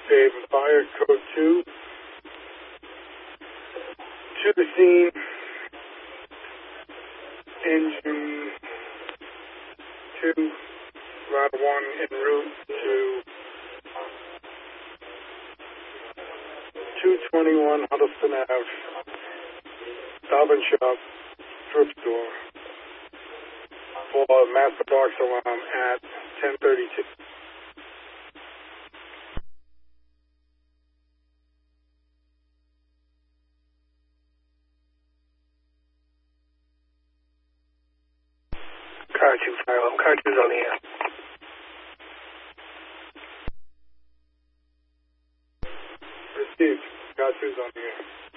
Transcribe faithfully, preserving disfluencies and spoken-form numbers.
Save and fire, code two. To the scene. Engine two, route one en route to two twenty-one Huddleston Ave, Stop and Shop, thrift store, for master box alarm at ten thirty-two. Car two, fire alarm. Car two's on the air. Received. Car two's on the air.